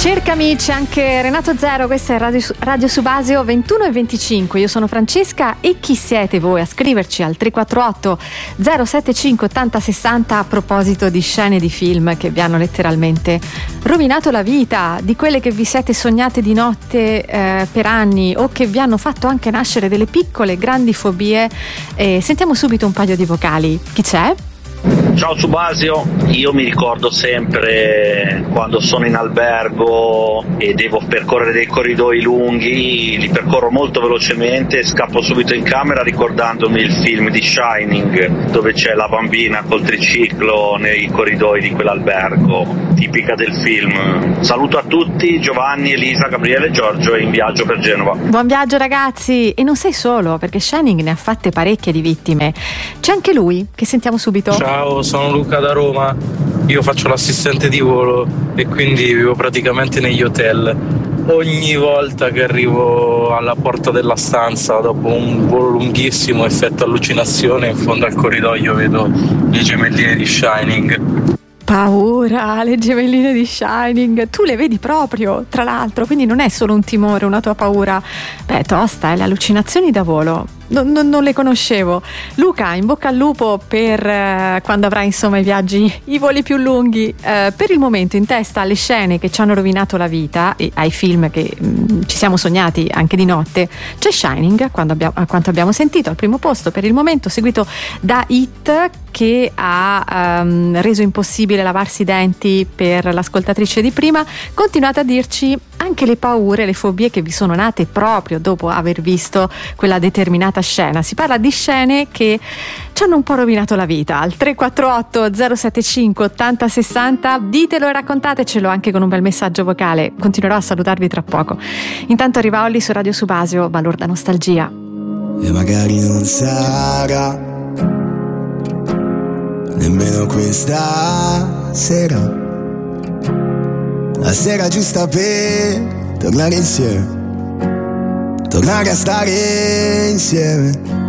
Cercami, c'è anche Renato Zero, questa è Radio Subasio 21:25. Io sono Francesca e chi siete voi a scriverci al 348 075 80 60 a proposito di scene di film che vi hanno letteralmente rovinato la vita, di quelle che vi siete sognate di notte per anni o che vi hanno fatto anche nascere delle piccole grandi fobie. Sentiamo subito un paio di vocali. Chi c'è? Ciao Subasio, io mi ricordo sempre quando sono in albergo e devo percorrere dei corridoi lunghi, li percorro molto velocemente e scappo subito in camera ricordandomi il film di Shining, dove c'è la bambina col triciclo nei corridoi di quell'albergo, tipica del film. Saluto a tutti, Giovanni, Elisa, Gabriele, Giorgio, in viaggio per Genova. Buon viaggio ragazzi, e non sei solo, perché Shining ne ha fatte parecchie di vittime. C'è anche lui, che sentiamo subito. Ciao, sono Luca da Roma, io faccio l'assistente di volo e quindi vivo praticamente negli hotel. Ogni volta che arrivo alla porta della stanza dopo un volo lunghissimo, effetto allucinazione, in fondo al corridoio vedo le gemelline di Shining. Paura, le gemelline di Shining, tu le vedi proprio, tra l'altro, quindi non è solo un timore, una tua paura. Beh, tosta, le allucinazioni da volo. Non le conoscevo. Luca, in bocca al lupo per quando avrai insomma i viaggi, i voli più lunghi. Per il momento in testa alle scene che ci hanno rovinato la vita e ai film che ci siamo sognati anche di notte, c'è Shining, a quanto abbiamo sentito, al primo posto per il momento, seguito da It, che ha reso impossibile lavarsi i denti per l'ascoltatrice di prima. Continuate a dirci anche le paure, le fobie che vi sono nate proprio dopo aver visto quella determinata scena. Si parla di scene che ci hanno un po' rovinato la vita. Al 348 075 80 60 ditelo e raccontatecelo anche con un bel messaggio vocale. Continuerò a salutarvi tra poco. Intanto arriva Olli su Radio Subasio, balorda nostalgia. E magari non sarà nemmeno questa sera la sera giusta per tornare insieme, tornare a stare insieme.